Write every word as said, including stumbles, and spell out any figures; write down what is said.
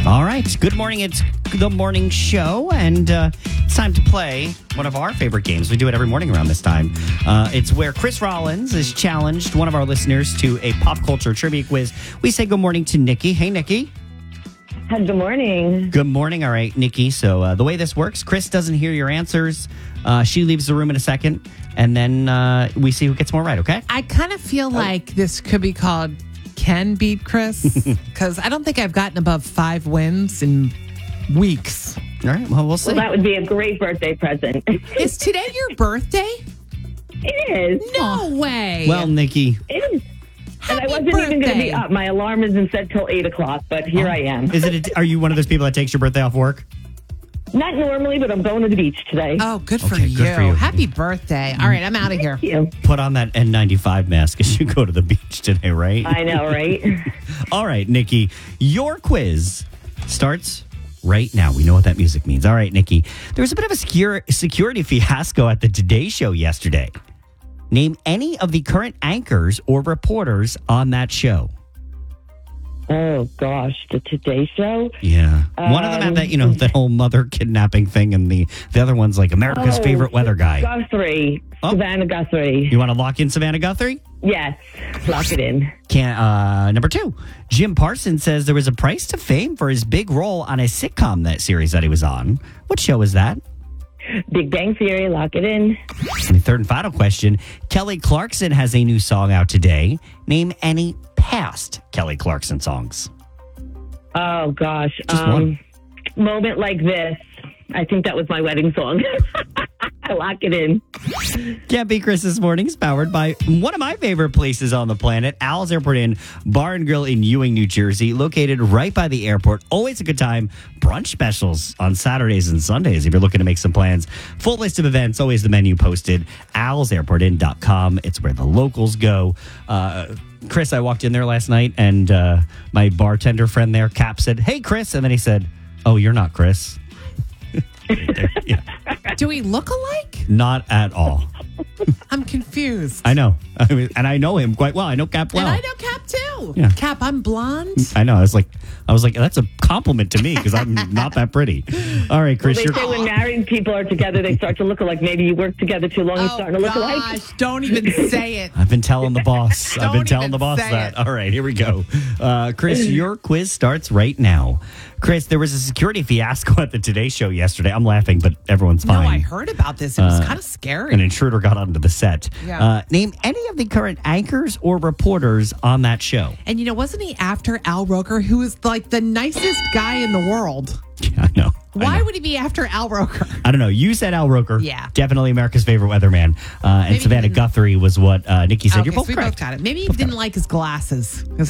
All right. Good morning. It's the morning show, and uh, it's time to play one of our favorite games. We do it every morning around this time. Uh, it's where Chris Rollins has challenged one of our listeners to a pop culture trivia quiz. We say good morning to Nikki. Hey, Nikki. Good morning. Good morning. All right, Nikki. So uh, the way this works, Chris doesn't hear your answers. Uh, she leaves the room in a second, and then uh, we see who gets more right, okay? I kind of feel like this could be called Can Beat Chris, because I don't think I've gotten above five wins in weeks. All right, well, we'll see. Well, that would be a great birthday present. Is today your birthday? It is. No way. Well, Nikki. It is. And I Happy wasn't even going to birthday. be up. My alarm isn't set till eight o'clock, but here I am. Is it? A, are you one of those people that takes your birthday off work? Not normally, but I'm going to the beach today. Oh, good for, Okay, you. good for you. Happy birthday. All right, I'm out of here. Thank you. Put on that N ninety-five mask as you go to the beach today, right? I know, right? All right, Nikki, your quiz starts right now. We know what that music means. All right, Nikki, there was a bit of a secure, security fiasco at the Today Show yesterday. Name any of the current anchors or reporters on that show. Oh, gosh. The Today Show? Yeah. One of them had that, you know, that whole mother kidnapping thing, and the, the other one's like America's Oh, favorite weather guy. Guthrie. Oh. Savannah Guthrie. You want to lock in Savannah Guthrie? Yes. Lock it in. Can uh, number two, Jim Parsons says there was a price to fame for his big role on a sitcom that series that he was on. What show is that? Big Bang Theory. Lock it in. And the third and final question, Kelly Clarkson has a new song out today. Name any past Kelly Clarkson songs. Oh, gosh. Just um, one. Moment Like This. I think that was my wedding song. Lock it in. Can't Be Chris this morning is powered by one of my favorite places on the planet, Al's Airport Inn Bar and Grill in Ewing, New Jersey, located right by the airport. Always a good time. Brunch specials on Saturdays and Sundays if you're looking to make some plans. Full list of events, always the menu posted. als airport inn dot com. It's where the locals go. Uh, Chris, I walked in there last night, and uh, my bartender friend there, Cap, said, "Hey, Chris." And then he said, "Oh, you're not Chris." Yeah. Do we look alike? Not at all. I'm confused. I know. I mean, and I know him quite well. I know Cap well. And I know Cap too. Yeah. Cap, I'm blonde. I know. I was like, I was like, that's a compliment to me because I'm not that pretty. All right, Chris, They you're. say when married people are together, they start to look alike. Maybe you work together too long, you're Oh, starting to look alike. gosh, don't even say it. I've been telling the boss. I've been Don't telling even the boss say that. it. All right, here we go. Uh, Chris, your quiz starts right now. Chris, there was a security fiasco at the Today Show yesterday. I'm laughing, but everyone's No, fine. I heard about this. It was Uh, kind of scary. An intruder got onto the set. Yeah. Uh, name any of the current anchors or reporters on that show. And you know, wasn't he after Al Roker, who is like the nicest guy in the world? Yeah, I know. I Why know. would he be after Al Roker? I don't know. You said Al Roker. Yeah. Definitely America's favorite weatherman. Uh, and Maybe Savannah he didn't- Guthrie was what uh, Nikki said. Okay, You're both so we correct. both got it. Maybe he Both got didn't it. like his glasses because